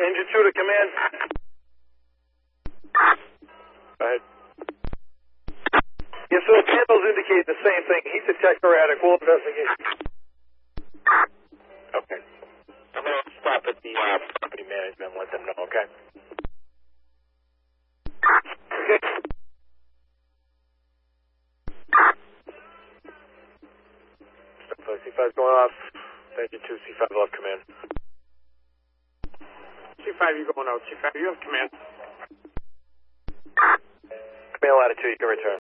Engine 2 to command. Go ahead. Yeah, so the panels indicate the same thing. Heat detector attic. We'll investigate. Okay. I'm going to stop at the property management and let them know, okay? Okay. C5 going off. Engine 2, C5 off command. C5, you going out. C5, you have command. Command latitude, you can return.